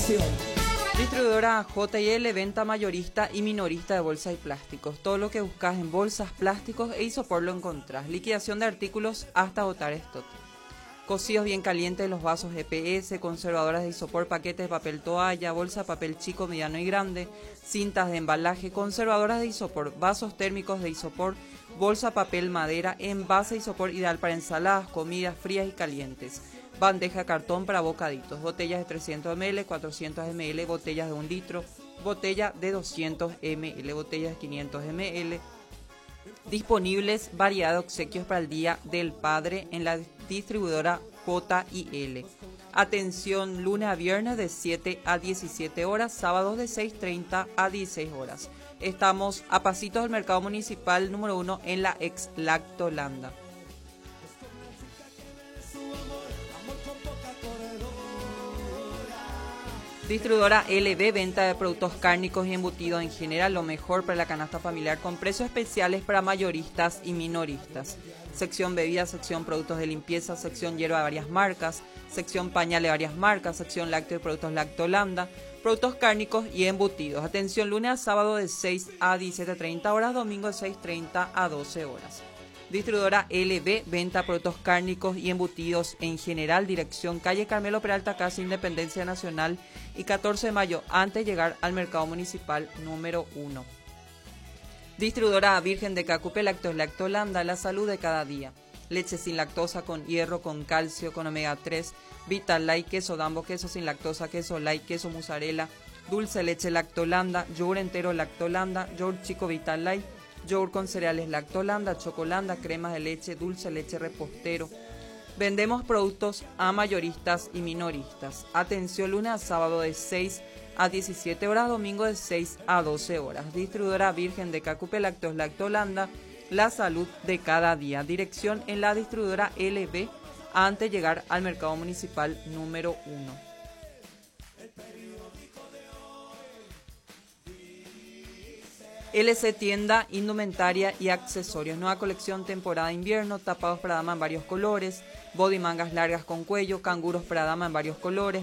información. Distribuidora J&L, venta mayorista y minorista de bolsas y plásticos. Todo lo que buscas en bolsas, plásticos e isopor lo encontrás. Liquidación de artículos hasta agotar stock. Cocidos bien calientes los vasos EPS, conservadoras de isopor, paquetes de papel toalla, bolsa de papel chico, mediano y grande, cintas de embalaje, conservadoras de isopor, vasos térmicos de isopor, bolsa papel madera, envase isopor ideal para ensaladas, comidas frías y calientes. Bandeja de cartón para bocaditos, botellas de 300 ml, 400 ml, botellas de 1 litro, botella de 200 ml, botellas de 500 ml. Disponibles variedad de obsequios para el Día del Padre en la distribuidora J&L. Atención, lunes a viernes de 7 a 17 horas, sábados de 6:30 a 16 horas. Estamos a pasitos del mercado municipal número 1 en la ex Lactolanda. Distribuidora LB, venta de productos cárnicos y embutidos en general, lo mejor para la canasta familiar con precios especiales para mayoristas y minoristas. Sección bebidas, sección productos de limpieza, sección hierba de varias marcas, sección pañales de varias marcas, sección lácteo y productos Lactolanda, productos cárnicos y embutidos. Atención, lunes a sábado de 6 a 17:30 horas, domingo de 6:30 a 12 horas. Distribuidora LB, venta de productos cárnicos y embutidos en general, dirección calle Carmelo Peralta, Casa Independencia Nacional y 14 de mayo, antes de llegar al mercado municipal número 1. Distribuidora Virgen de Cacupe, lácteos Lactolanda, la salud de cada día. Leche sin lactosa, con hierro, con calcio, con omega 3, Vital Light, queso Dambo, queso sin lactosa, queso light, queso mozzarella, dulce leche Lactolanda, yogur entero Lactolanda, yogur chico Vital Light, yogur con cereales Lactolanda, chocolanda, cremas de leche, dulce leche repostero. Vendemos productos a mayoristas y minoristas. Atención, lunes a sábado de 6 a 17 horas, domingo de 6 a 12 horas. Distribuidora Virgen de Cacupe, lácteos Lactolanda, la salud de cada día. Dirección en la distribuidora LB, antes de llegar al mercado municipal número 1. LC Tienda, indumentaria y accesorios. Nueva colección temporada invierno, tapados para dama en varios colores, body mangas largas con cuello, canguros para dama en varios colores,